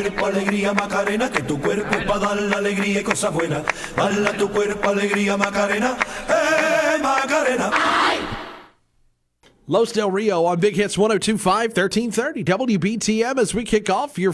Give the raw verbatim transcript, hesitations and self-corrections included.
cuerpo alegría Macarena, que tu cuerpo es para dar la alegría y cosas buenas. Dale a tu cuerpo alegría Macarena, eh Macarena. Los Del Rio on Big Hits one oh two point five, thirteen thirty W B T M as we kick off your